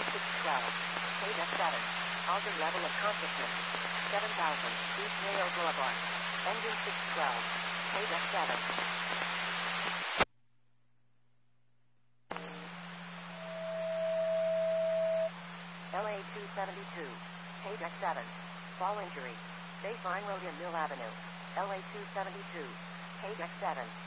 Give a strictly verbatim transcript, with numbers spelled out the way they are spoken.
six twelve. Page F seven. Altered level of consciousness. seven thousand. East Rail Boulevard. Engine six twelve. Page F seven. L A two seventy-two. Page F seven. Fall injury. Baseline Road in Mill Avenue. L A two seventy-two. Page F seven.